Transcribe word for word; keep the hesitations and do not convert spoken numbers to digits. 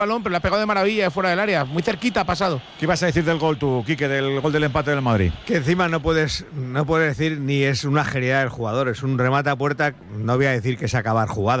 balón, pero le ha pegado de maravilla de fuera del área, muy cerquita ha pasado. ¿Qué ibas a decir del gol tú, Quique, del gol del empate del Madrid? Que encima no puedes, no puedes decir ni es una genialidad del jugador, es un remate a puerta, no voy a decir que es acabar jugada.